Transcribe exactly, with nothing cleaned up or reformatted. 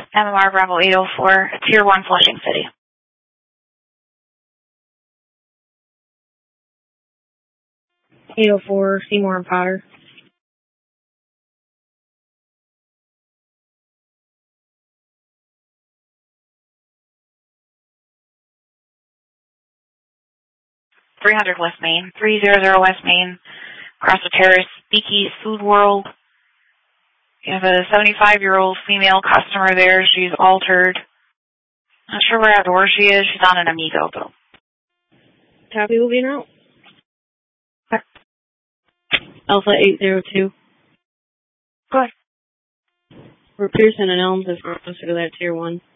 M M R Bravo eight oh four, Tier one, Flushing City. eight oh four, Seymour and Potter. three hundred West Main, three hundred West Main, across the terrace, Beaky's Food World. You have a seventy-five-year-old female customer there. She's altered. Not sure where door she is. She's on an Amigo, though. Copy will be in route. Alpha eight oh two. Good. We're Pearson and Elms if we're supposed to go that Tier one.